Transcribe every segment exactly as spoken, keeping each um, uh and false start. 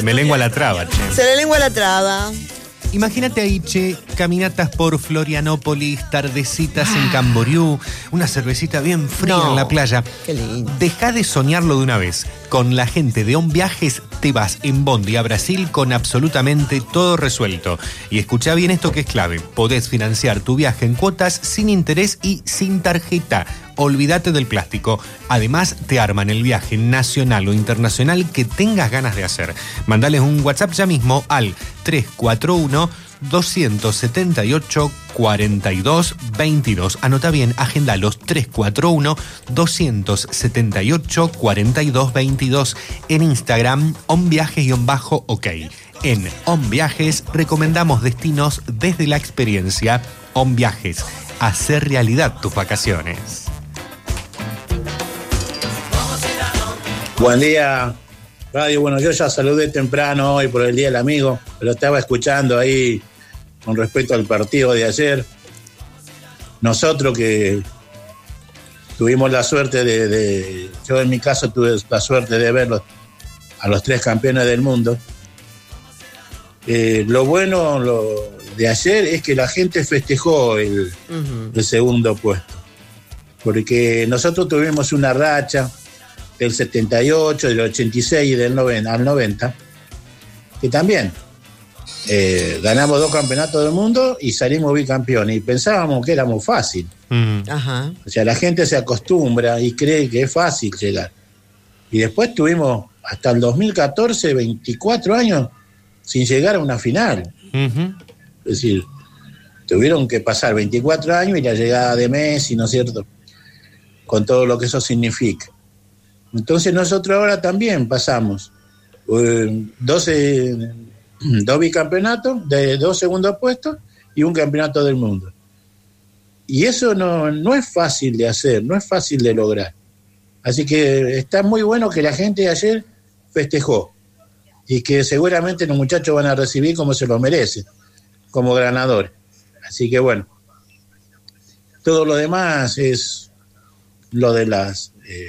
Me lengua la traba, che. Se le lengua la traba. Imagínate ahí, che, caminatas por Florianópolis, tardecitas ah. en Camboriú, una cervecita bien fría no. en la playa. Qué lindo. Deja de soñarlo de una vez. Con la gente de On Viajes te vas en bondi a Brasil con absolutamente todo resuelto. Y escuchá bien esto que es clave. Podés financiar tu viaje en cuotas sin interés y sin tarjeta. Olvídate del plástico. Además, te arman el viaje nacional o internacional que tengas ganas de hacer. Mandales un WhatsApp ya mismo al tres cuatro uno, dos siete ocho, cuatro dos dos dos. Anota bien, agendalos tres cuatro uno, dos siete ocho, cuatro dos dos dos. En Instagram, onviajes-ok. En On Viajes recomendamos destinos desde la experiencia. On Viajes, hacer realidad tus vacaciones. Buen día, radio. Bueno, yo ya saludé temprano hoy por el Día del Amigo, pero estaba escuchando ahí con respecto al partido de ayer. Nosotros que tuvimos la suerte de, de yo en mi caso tuve la suerte de verlos a los tres campeones del mundo. Eh, lo bueno lo de ayer es que la gente festejó el, uh-huh. el segundo puesto, porque nosotros tuvimos una racha del setenta y ocho, del ochenta y seis y del noventa, al noventa, que también eh, ganamos dos campeonatos del mundo y salimos bicampeones, y pensábamos que éramos fácil. Mm. Ajá. O sea, la gente se acostumbra y cree que es fácil llegar. Y después tuvimos hasta el dos mil catorce, veinticuatro años sin llegar a una final. Uh-huh. Es decir, tuvieron que pasar veinticuatro años y la llegada de Messi, ¿no es cierto?, con todo lo que eso significa. Entonces nosotros ahora también pasamos eh, doce, dos bicampeonatos de dos segundos puestos y un campeonato del mundo. Y eso no, no es fácil de hacer, no es fácil de lograr. Así que está muy bueno que la gente ayer festejó y que seguramente los muchachos van a recibir como se lo merecen, como ganadores. Así que bueno, todo lo demás es lo de las... Eh,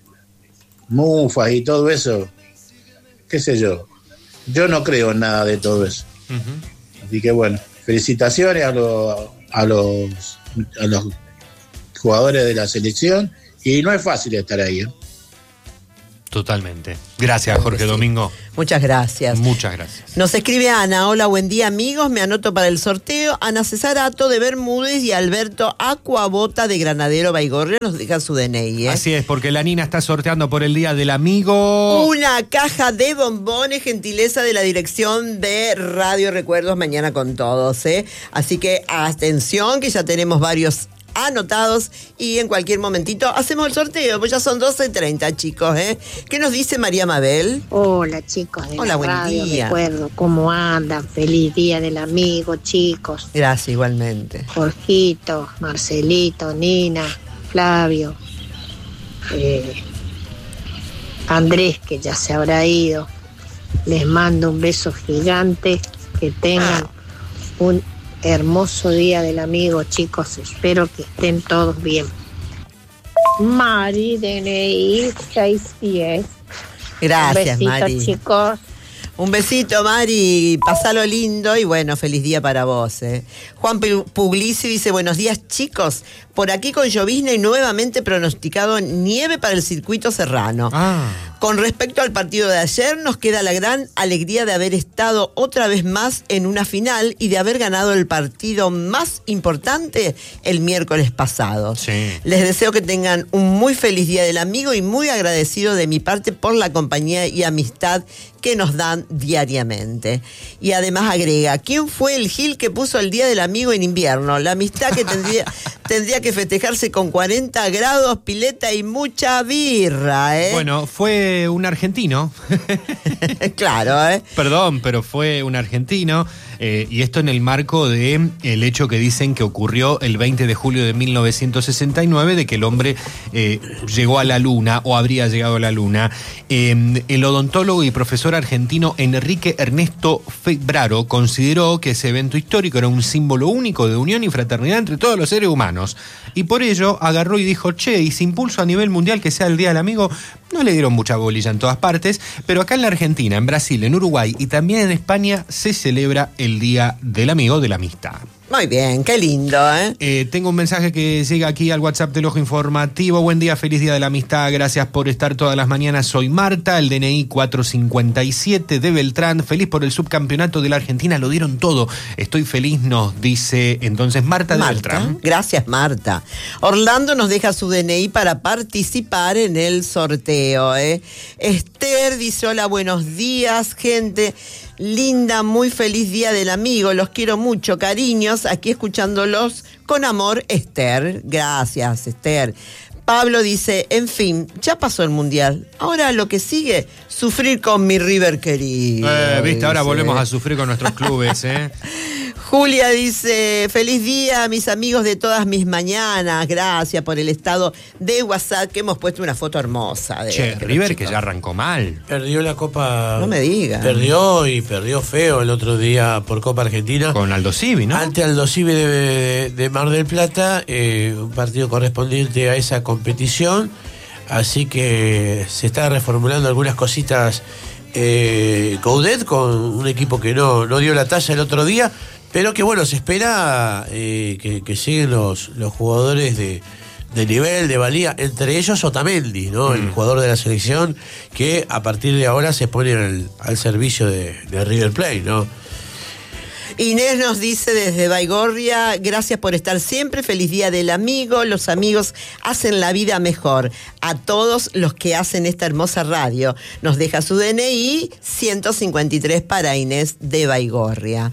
mufas y todo eso, qué sé yo, yo no creo en nada de todo eso. Uh-huh. Así que bueno, felicitaciones a los a los a los jugadores de la selección, y no es fácil estar ahí, ¿eh? Totalmente. Gracias, Jorge sí. Domingo. Muchas gracias. Muchas gracias. Nos escribe Ana. Hola, buen día, amigos. Me anoto para el sorteo. Ana Cesarato de Bermúdez y Alberto Acuabota de Granadero Baigorria nos deja su D N I, ¿eh? Así es, porque la Nina está sorteando por el Día del Amigo una caja de bombones, gentileza de la dirección de Radio Recuerdos Mañana con Todos, ¿eh? Así que atención, que ya tenemos varios anotados y en cualquier momentito hacemos el sorteo, pues ya son doce treinta, chicos, ¿eh? ¿Qué nos dice María Mabel? Hola, chicos de Hola, la buen radio, día. Recuerdo, ¿cómo andan? Feliz Día del Amigo, chicos. Gracias, igualmente. Jorgito, Marcelito, Nina, Flavio, eh, Andrés, que ya se habrá ido. Les mando un beso gigante, que tengan un hermoso Día del Amigo, chicos. Espero que estén todos bien. Mari, D N I seis diez. Gracias, un besito, Mari. Chicos. Un besito, Mari, pasalo lindo y bueno, feliz día para vos, ¿eh? Juan Puglisi dice, buenos días, chicos. Por aquí con llovizna y nuevamente pronosticado nieve para el circuito serrano. Ah. Con respecto al partido de ayer, nos queda la gran alegría de haber estado otra vez más en una final y de haber ganado el partido más importante el miércoles pasado. Sí. Les deseo que tengan un muy feliz Día del Amigo y muy agradecido de mi parte por la compañía y amistad que nos dan diariamente. Y además agrega, ¿quién fue el gil que puso el Día del Amigo en invierno? La amistad que tendría, tendría que festejarse con cuarenta grados, pileta y mucha birra, ¿eh? Bueno, fue un argentino. Claro, ¿eh? Perdón, pero fue un argentino. Eh, y esto en el marco de el hecho que dicen que ocurrió el veinte de julio de mil novecientos sesenta y nueve, de que el hombre eh, llegó a la luna o habría llegado a la luna. Eh, el odontólogo y profesor argentino Enrique Ernesto Febraro consideró que ese evento histórico era un símbolo único de unión y fraternidad entre todos los seres humanos. Y por ello agarró y dijo, che, y se impulso a nivel mundial que sea el Día del Amigo. No le dieron mucha mucha bolilla en todas partes, pero acá en la Argentina, en Brasil, en Uruguay y también en España se celebra el Día del Amigo, de la Amistad. Muy bien, qué lindo, ¿eh? Eh, tengo un mensaje que llega aquí al WhatsApp del Ojo Informativo. Buen día, feliz Día de la Amistad. Gracias por estar todas las mañanas. Soy Marta, el D N I cuatrocientos cincuenta y siete de Beltrán. Feliz por el subcampeonato de la Argentina. Lo dieron todo. Estoy feliz, nos dice entonces Marta de Marta, Beltrán. Gracias, Marta. Orlando nos deja su D N I para participar en el sorteo, ¿eh? Esther dice: hola, buenos días, gente linda, muy feliz Día del Amigo, los quiero mucho, cariños, aquí escuchándolos con amor, Esther. Gracias, Esther. Pablo dice: en fin, ya pasó el Mundial, ahora lo que sigue, sufrir con mi River querido. Eh, viste, dice. ahora volvemos a sufrir con nuestros clubes, ¿eh? Julia dice: feliz día, mis amigos de todas mis mañanas. Gracias por el estado de WhatsApp, que hemos puesto una foto hermosa. De Che, River, que ya arrancó mal. Perdió la Copa. No me digas. Perdió y perdió feo el otro día por Copa Argentina. Con Aldo Civi, ¿no? Ante Aldo Civi de, de, de Mar del Plata, eh, un partido correspondiente a esa competición. Así que se está reformulando algunas cositas eh, Coudet con un equipo que no, no dio la talla el otro día. Pero que bueno, se espera eh, que, que lleguen los, los jugadores de, de nivel, de valía, entre ellos Otamendi, ¿no? Mm. El jugador de la selección que a partir de ahora se pone al, al servicio de, de River Plate, ¿no? Inés nos dice desde Baigorria: gracias por estar siempre, feliz Día del Amigo, los amigos hacen la vida mejor, a todos los que hacen esta hermosa radio. Nos deja su D N I ciento cincuenta y tres para Inés de Baigorria.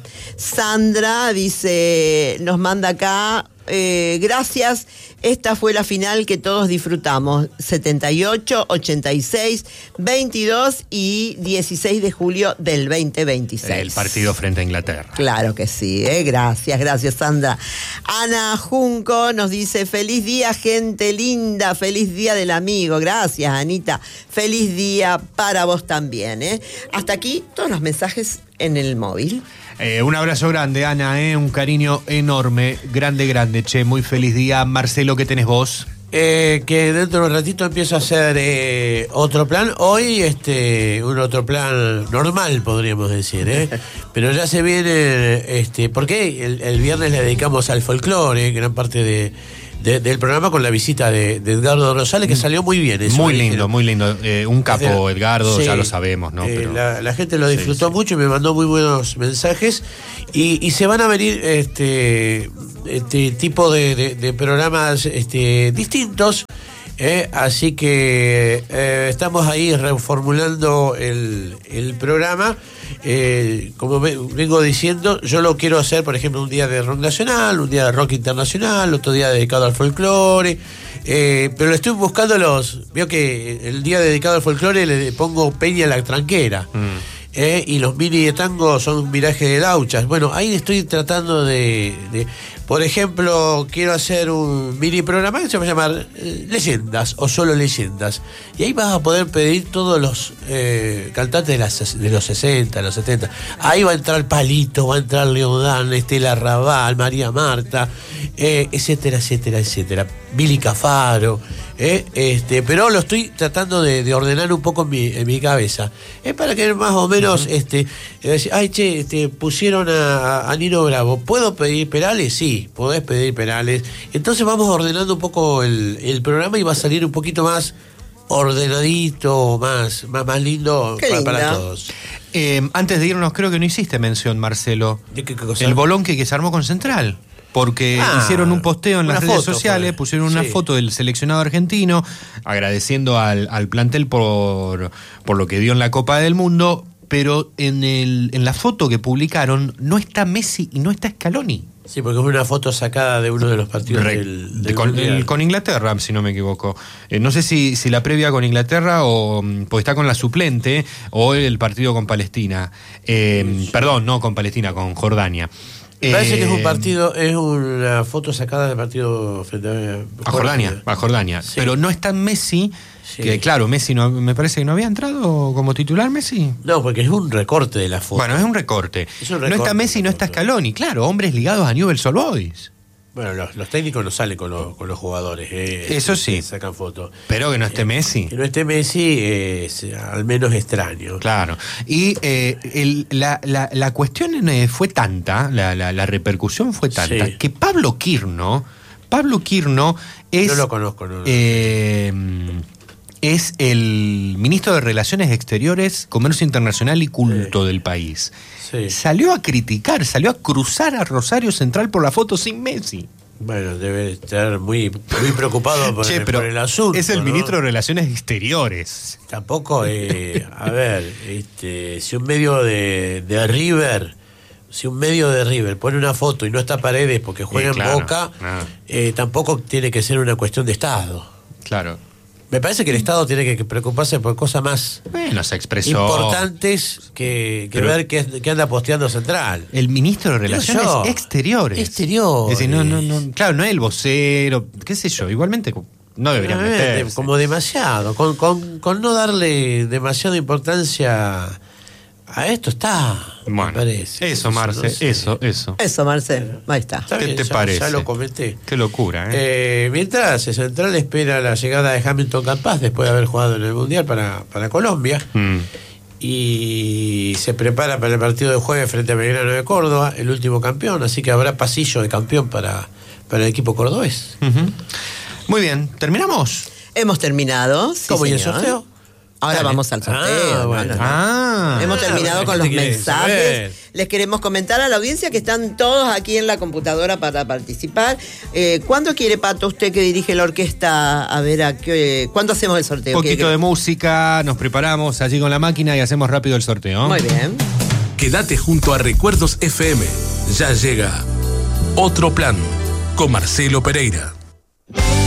Sandra dice, nos manda acá: Eh, gracias, esta fue la final que todos disfrutamos, setenta y ocho, ochenta y seis, veintidós y dieciséis de julio del veinte veintiséis. El partido frente a Inglaterra. Claro que sí, ¿eh? Gracias, gracias, Sandra. Ana Junco nos dice: feliz día, gente linda, feliz Día del Amigo. Gracias, Anita, feliz día para vos también, ¿eh? Hasta aquí todos los mensajes en el móvil. Eh, un abrazo grande, Ana, eh, un cariño enorme, grande, grande, che, muy feliz día. Marcelo, ¿qué tenés vos? Eh, que dentro de un ratito empiezo a hacer eh, otro plan. Hoy, este, un otro plan normal, podríamos decir, ¿eh? Pero ya se viene, este, porque el, el viernes le dedicamos al folclore, gran parte de... De, del programa, con la visita de, de Edgardo Rosales, que salió muy bien. Eso muy me lindo, dijeron. muy lindo. Eh, un capo, Edgardo, sí, ya lo sabemos, ¿no? Eh, Pero... la, la gente lo disfrutó sí, sí. mucho y me mandó muy buenos mensajes. Y, y se van a venir este, este tipo de, de, de programas este, distintos. Eh, así que eh, estamos ahí reformulando el, el programa. Eh, como me, vengo diciendo, yo lo quiero hacer, por ejemplo, un día de rock nacional, un día de rock internacional, otro día dedicado al folclore, eh, pero le estoy buscando los... Veo que el día dedicado al folclore le pongo Peña la Tranquera, mm. eh, y los mini de tango son un viraje de lauchas. Bueno, ahí estoy tratando de... de por ejemplo, quiero hacer un mini programa que se va a llamar eh, Leyendas o Solo Leyendas. Y ahí vas a poder pedir todos los eh, cantantes de, las, de los sesenta, los setenta. Ahí va a entrar Palito, va a entrar Leodán, Estela Raval, María Marta, eh, etcétera, etcétera, etcétera. Billy Cafaro. Eh, este, pero lo estoy tratando de, de ordenar un poco en mi, en mi cabeza. Es para que más o menos, uh-huh. este, decir, ay, che, este, pusieron a, a Nino Bravo. ¿Puedo pedir penales? Sí, podés pedir penales. Entonces vamos ordenando un poco el, el programa y va a salir un poquito más ordenadito, más, más, más lindo para, para todos. Eh, antes de irnos, creo que no hiciste mención, Marcelo. ¿De qué, qué cosa? El bolonque que se armó con Central. Porque ah, hicieron un posteo en las redes foto, sociales, fue. pusieron una sí. foto del seleccionado argentino, agradeciendo al, al plantel por, por lo que dio en la Copa del Mundo, pero en, el, en la foto que publicaron no está Messi y no está Scaloni. Sí, porque es una foto sacada de uno de los partidos Re, del, del con, el, con Inglaterra, si no me equivoco. Eh, no sé si, si la previa con Inglaterra o pues está con la suplente o el partido con Palestina. Eh, sí. Perdón, no con Palestina, con Jordania. Me parece eh, que es un partido, es una foto sacada del partido frente a, a Jordania, a Jordania. Sí. Pero no está Messi, sí. que claro, Messi no, me parece que no había entrado como titular Messi. No, porque es un recorte de la foto. Bueno, es un recorte. Es un recorte no está Messi, no está Scaloni, claro, hombres ligados a Newell's Old Boys. Bueno, los, los técnicos no salen con los, con los jugadores. Eh, Eso sí. Sacan fotos. Pero que no esté Messi. Que no esté Messi es al menos extraño. Claro. Y eh, el, la, la, la cuestión eh, fue tanta, la, la, la repercusión fue tanta, Sí. que Pablo Quirno, Pablo Quirno es... No lo conozco, no, no. eh, es el ministro de Relaciones Exteriores, Comercio Internacional y Culto Sí. del país. Sí. Salió a criticar, salió a cruzar a Rosario Central por la foto sin Messi. Bueno, debe estar muy, muy preocupado por, Che, el, pero por el asunto. es el ¿no? ministro de Relaciones Exteriores. Tampoco, eh, a ver, este, si un medio de, de River, si un medio de River pone una foto y no está Paredes porque juega Sí, en claro, Boca, claro. eh, tampoco tiene que ser una cuestión de Estado. Claro. Me parece que el Estado tiene que preocuparse por cosas más Bueno, se expresó. importantes que, que Pero- ver qué, qué anda posteando Central. El ministro de Digo Relaciones yo, Exteriores. Exteriores. Es decir, no, no, no, claro, no es el vocero, qué sé yo, igualmente no deberían Eh, meterse. como demasiado, con, con, con no darle demasiada importancia a esto está, Bueno, me parece. eso, Marce, no sé. eso, eso. Eso, Marcel. Ahí está. Está ¿Qué bien, te ya- parece? Ya lo comenté. Qué locura, ¿eh? Eh, mientras el Central espera la llegada de Hamilton Campas después de haber jugado en el Mundial para, para Colombia Mm. y se prepara para el partido de jueves frente a Belgrano de Córdoba, el último campeón, así que habrá pasillo de campeón para, para el equipo cordobés. Ujú. Muy bien, ¿terminamos? Hemos terminado. Sí, ¿Cómo y el señor. sorteo? Ahora Dale. vamos al sorteo. Ah, bueno. no, no, no. Ah. Hemos terminado Ah, con la los gente quiere mensajes. saber. Les queremos comentar a la audiencia que están todos aquí en la computadora para participar. Eh, ¿Cuándo quiere, Pato, usted que dirige la orquesta, a ver a qué, cuándo hacemos el sorteo? Un poquito ¿Quiere de que- música, nos preparamos allí con la máquina y hacemos rápido el sorteo. Muy bien. Quédate junto a Recuerdos F M. Ya llega Otro Plan con Marcelo Pereira.